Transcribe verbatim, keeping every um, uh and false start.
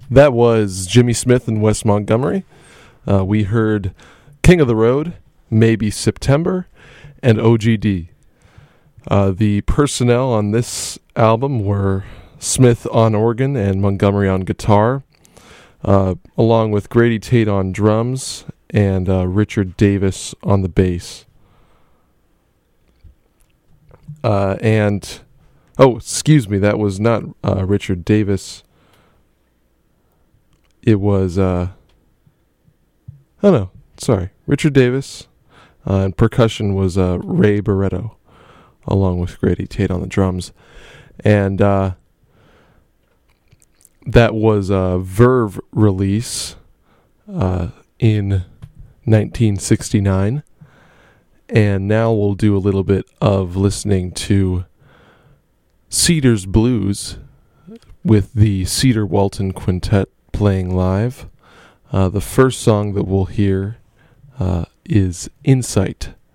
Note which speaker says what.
Speaker 1: That was Jimmy Smith and Wes Montgomery. Uh, we heard King of the Road, Maybe September, and O G D. Uh, the personnel on this album were Smith on organ and Montgomery on guitar, uh, along with Grady Tate on drums and uh, Richard Davis on the bass. Uh, and, oh, excuse me, that was not uh, Richard Davis. It was, uh, oh no, sorry, Richard Davis, uh, and percussion was uh, Ray Barretto, along with Grady Tate on the drums. And uh, that was a Verve release uh, in nineteen sixty-nine. And now we'll do a little bit of listening to Cedar's Blues with the Cedar Walton Quintet playing live. Uh, the first song that we'll hear uh, is Insight.